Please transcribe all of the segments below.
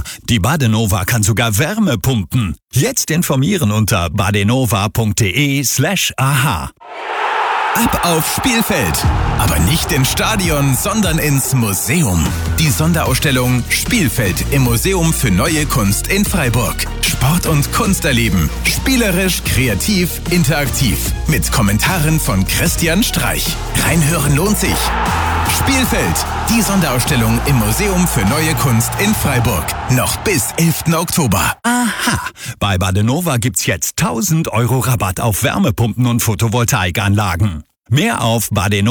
mehr. Die Badenova kann sogar Wärme pumpen. Jetzt informieren unter badenova.de/aha. Ab aufs Spielfeld. Aber nicht ins Stadion, sondern ins Museum. Die Sonderausstellung Spielfeld im Museum für Neue Kunst in Freiburg. Sport und Kunst erleben. Spielerisch, kreativ, interaktiv. Mit Kommentaren von Christian Streich. Reinhören lohnt sich. Spielfeld, die Sonderausstellung im Museum für Neue Kunst in Freiburg. Noch bis 11. Oktober. Aha, bei Badenova gibt's jetzt 1.000 € Rabatt auf Wärmepumpen und Photovoltaikanlagen. Mehr auf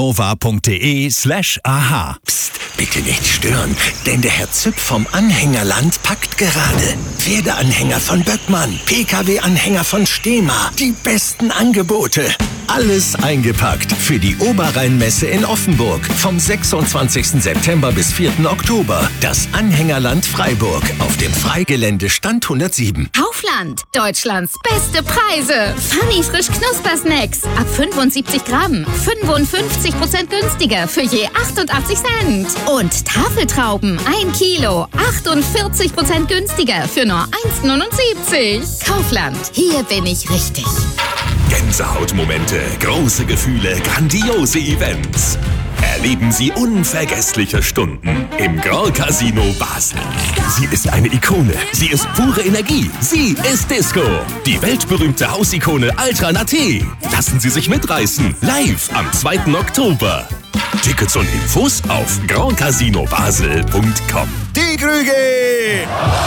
badenova.de/aha. Psst, bitte nicht stören, denn der Herr Züpp vom Anhängerland packt gerade. Pferdeanhänger von Böckmann, Pkw-Anhänger von Stehma, die besten Angebote. Alles eingepackt für die Oberrheinmesse in Offenburg vom 26. September bis 4. Oktober. Das Anhängerland Freiburg auf dem Freigelände Stand 107. Kaufland, Deutschlands beste Preise. Funny frisch Knuspersnacks ab 75 Gramm. 55% günstiger für je 88 Cent. Und Tafeltrauben 1 Kilo, 48% günstiger für nur 1,79. Kaufland, hier bin ich richtig. Gänsehautmomente, große Gefühle, grandiose Events. Erleben Sie unvergessliche Stunden im Grand Casino Basel. Sie ist eine Ikone. Sie ist pure Energie. Sie ist Disco. Die weltberühmte Hausikone Ultra Naté. Lassen Sie sich mitreißen. Live am 2. Oktober. Tickets und Infos auf grandcasinobasel.com. Die Krüge!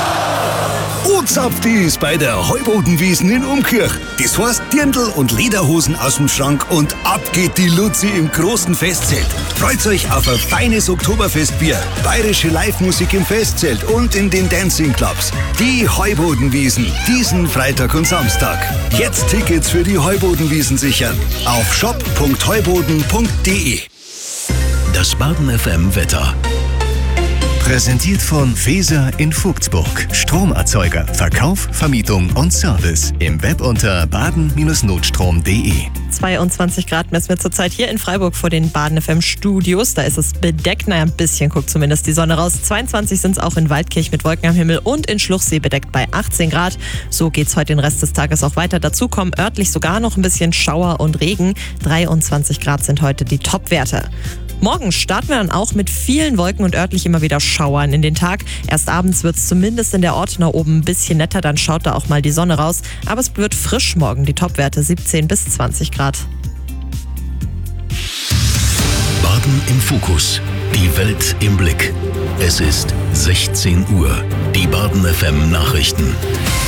Uzapft ist bei der Heubodenwiesen in Umkirch. Das heißt Dirndl und Lederhosen aus dem Schrank und ab geht die Luzi im großen Festzelt. Freut euch auf ein feines Oktoberfestbier, bayerische Live-Musik im Festzelt und in den Dancing-Clubs. Die Heubodenwiesen, diesen Freitag und Samstag. Jetzt Tickets für die Heubodenwiesen sichern auf shop.heuboden.de. Das Baden FM Wetter. Präsentiert von Feser in Vogtsburg. Stromerzeuger, Verkauf, Vermietung und Service. Im Web unter baden-notstrom.de. 22 Grad messen wir zurzeit hier in Freiburg vor den Baden FM Studios. Da ist es bedeckt, naja, ein bisschen guckt zumindest die Sonne raus. 22 sind es auch in Waldkirch mit Wolken am Himmel und in Schluchsee bedeckt bei 18 Grad. So geht's heute den Rest des Tages auch weiter. Dazu kommen örtlich sogar noch ein bisschen Schauer und Regen. 23 Grad sind heute die Topwerte. Morgen starten wir dann auch mit vielen Wolken und örtlich immer wieder Schauern in den Tag. Erst abends wird es zumindest in der Ortenau oben ein bisschen netter, dann schaut da auch mal die Sonne raus. Aber es wird frisch morgen, die Topwerte 17 bis 20 Grad. Baden im Fokus. Die Welt im Blick. Es ist 16 Uhr. Die Baden FM Nachrichten.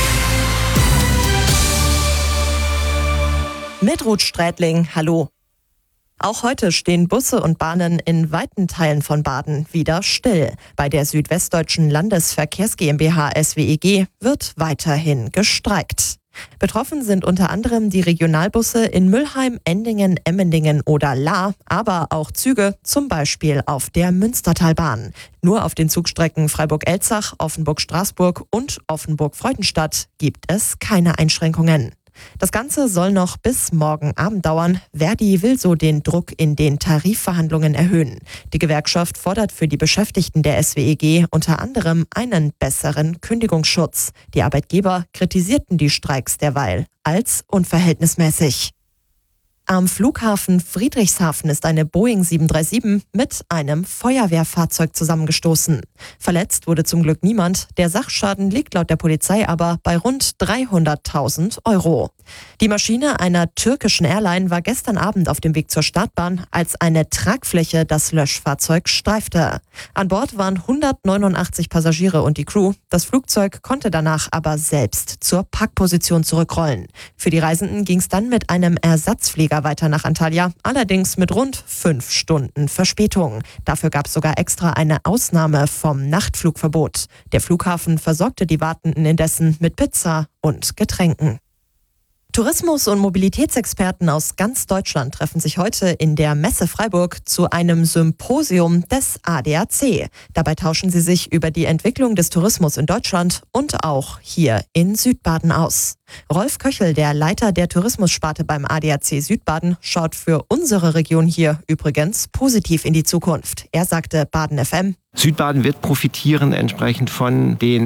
Mit Ruth Strätling, hallo. Auch heute stehen Busse und Bahnen in weiten Teilen von Baden wieder still. Bei der Südwestdeutschen Landesverkehrs GmbH SWEG wird weiterhin gestreikt. Betroffen sind unter anderem die Regionalbusse in Mülheim, Endingen, Emmendingen oder Lahr, aber auch Züge, zum Beispiel auf der Münstertalbahn. Nur auf den Zugstrecken Freiburg-Elzach, Offenburg-Straßburg und Offenburg-Freudenstadt gibt es keine Einschränkungen. Das Ganze soll noch bis morgen Abend dauern. Verdi will so den Druck in den Tarifverhandlungen erhöhen. Die Gewerkschaft fordert für die Beschäftigten der SWEG unter anderem einen besseren Kündigungsschutz. Die Arbeitgeber kritisierten die Streiks derweil als unverhältnismäßig. Am Flughafen Friedrichshafen ist eine Boeing 737 mit einem Feuerwehrfahrzeug zusammengestoßen. Verletzt wurde zum Glück niemand. Der Sachschaden liegt laut der Polizei aber bei rund 300.000 €. Die Maschine einer türkischen Airline war gestern Abend auf dem Weg zur Startbahn, als eine Tragfläche das Löschfahrzeug streifte. An Bord waren 189 Passagiere und die Crew. Das Flugzeug konnte danach aber selbst zur Parkposition zurückrollen. Für die Reisenden ging es dann mit einem Ersatzflieger weiter nach Antalya, allerdings mit rund 5 Stunden Verspätung. Dafür gab es sogar extra eine Ausnahme vom Nachtflugverbot. Der Flughafen versorgte die Wartenden indessen mit Pizza und Getränken. Tourismus- und Mobilitätsexperten aus ganz Deutschland treffen sich heute in der Messe Freiburg zu einem Symposium des ADAC. Dabei tauschen sie sich über die Entwicklung des Tourismus in Deutschland und auch hier in Südbaden aus. Rolf Köchel, der Leiter der Tourismussparte beim ADAC Südbaden, schaut für unsere Region hier übrigens positiv in die Zukunft. Er sagte Baden FM: Südbaden wird profitieren entsprechend von den